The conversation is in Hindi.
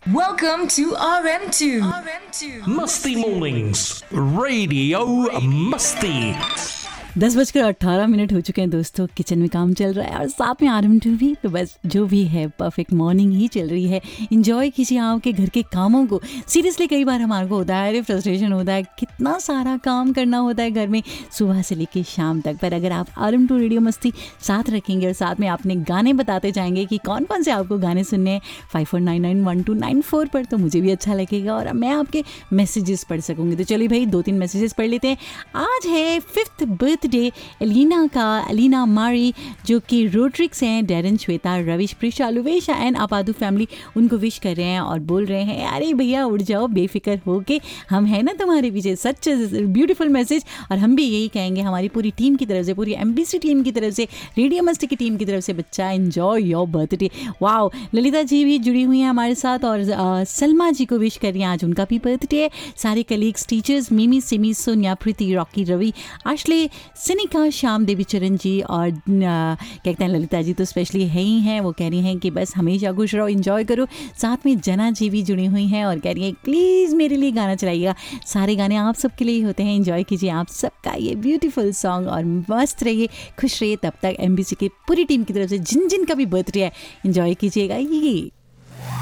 Welcome to RM2. मस्ती मॉर्निंग्स रेडियो मस्ती। 10:18 हो चुके हैं दोस्तों। किचन में काम चल रहा है और साथ में RM2 भी। तो बस जो भी है परफेक्ट मॉर्निंग ही चल रही है। इंजॉय कीजिए आपके घर के कामों को। सीरियसली कई बार हमारे को होता है, अरे फ्रस्ट्रेशन होता है, कितना सारा काम करना होता है घर में सुबह से लेकर शाम तक। पर अगर आप RM2 रेडियो मस्ती साथ रखेंगे और साथ में आपने गाने बताते जाएंगे कि कौन कौन से आपको गाने सुनने हैं 54991294 पर, तो मुझे भी अच्छा लगेगा और मैं आपके मैसेजेस पढ़ सकूँगी। तो चलिए भाई 2-3 मैसेजेस पढ़ लेते हैं। आज है 5th बर्थडे एलिना का। एलिना मारी जो कि रोड्रिक्स हैं, Darren, Shweta, Ravish, Prisha, लुवेशा and आपादू family उनको विश कर रहे हैं और बोल रहे हैं अरे भैया उड़ जाओ बेफिक्र होके, हम हैं ना तुम्हारे पीछे। Such beautiful message. और हम भी यही कहेंगे हमारी पूरी टीम की तरफ से, पूरी MBC टीम की तरफ से, रेडियो मस्ती की टीम की तरफ से, बच्चा enjoy your birthday. Wow, Lalita ji भी जुड़ी हुई हैं हमारे साथ और सलमा जी को विश कर रही हैं, आज उनका भी बर्थडे है। सारे कलीग्स, टीचर्स, मिमी, सिमी, सोनिया, प्रीति, रॉकी, रवि, आश्ले, सिनिका, श्याम, देवी चरण जी और कहते हैं ललिता जी तो स्पेशली है ही हैं। वो कह रही हैं कि बस हमेशा खुश रहो, एंजॉय करो। साथ में जना जी भी जुड़ी हुई हैं और कह रही हैं प्लीज़ मेरे लिए गाना चलाइएगा। सारे गाने आप सबके लिए होते हैं, एंजॉय कीजिए आप सबका ये ब्यूटीफुल सॉन्ग और मस्त रहिए, खुश रहिए। तब तक MBC की पूरी टीम की तरफ से जिन जिन का भी बर्थडे है एंजॉय कीजिएगा। ये